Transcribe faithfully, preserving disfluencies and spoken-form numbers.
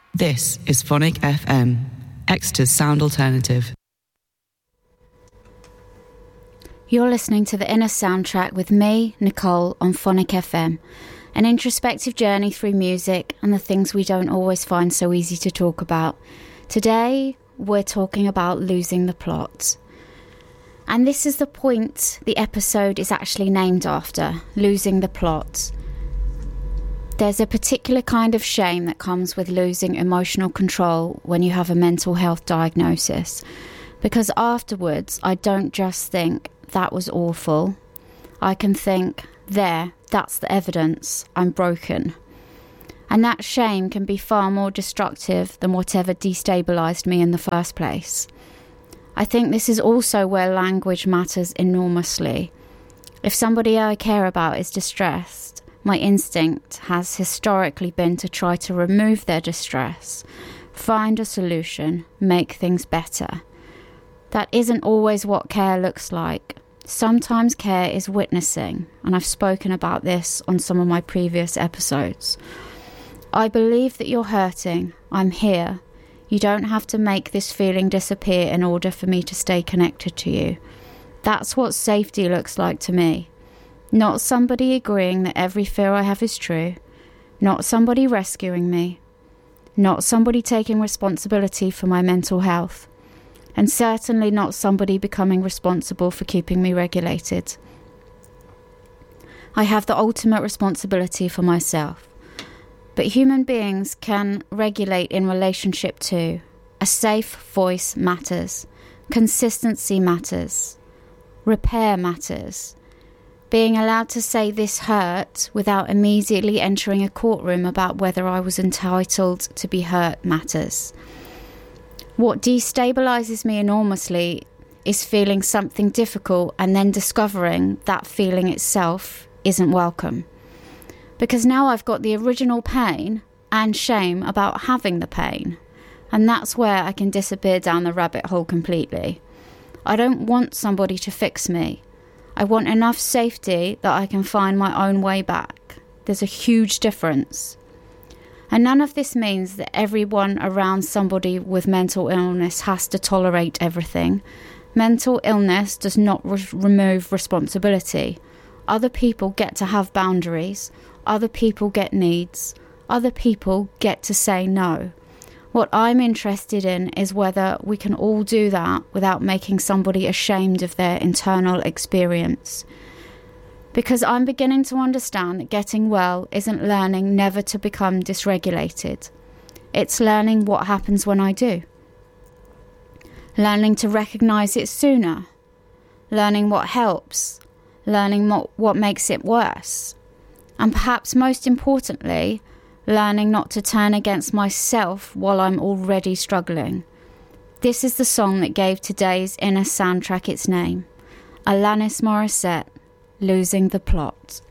This is Phonic F M, Exeter's sound alternative. You're listening to The Inner Soundtrack with me, Nicole, on Phonic F M, an introspective journey through music and the things we don't always find so easy to talk about. Today, we're talking about losing the plot. And this is the point the episode is actually named after, losing the plot. There's a particular kind of shame that comes with losing emotional control when you have a mental health diagnosis. Because afterwards, I don't just think, that was awful. I can think, there, that's the evidence, I'm broken. And that shame can be far more destructive than whatever destabilised me in the first place. I think this is also where language matters enormously. If somebody I care about is distressed, my instinct has historically been to try to remove their distress, find a solution, make things better. That isn't always what care looks like. Sometimes care is witnessing, and I've spoken about this on some of my previous episodes. I believe that you're hurting. I'm here. You don't have to make this feeling disappear in order for me to stay connected to you. That's what safety looks like to me. Not somebody agreeing that every fear I have is true. Not somebody rescuing me. Not somebody taking responsibility for my mental health. And certainly not somebody becoming responsible for keeping me regulated. I have the ultimate responsibility for myself. But human beings can regulate in relationship to. A safe voice matters. Consistency matters. Repair matters. Being allowed to say this hurt without immediately entering a courtroom about whether I was entitled to be hurt matters. What destabilises me enormously is feeling something difficult and then discovering that feeling itself isn't welcome. Because now I've got the original pain and shame about having the pain. And that's where I can disappear down the rabbit hole completely. I don't want somebody to fix me. I want enough safety that I can find my own way back. There's a huge difference. And none of this means that everyone around somebody with mental illness has to tolerate everything. Mental illness does not re- remove responsibility. Other people get to have boundaries. Other people get needs. Other people get to say no. What I'm interested in is whether we can all do that without making somebody ashamed of their internal experience. Because I'm beginning to understand that getting well isn't learning never to become dysregulated. It's learning what happens when I do. Learning to recognise it sooner. Learning what helps. Learning what, what makes it worse. And perhaps most importantly, learning not to turn against myself while I'm already struggling. This is the song that gave today's Inner Soundtrack its name. Alanis Morissette, Losing the Plot.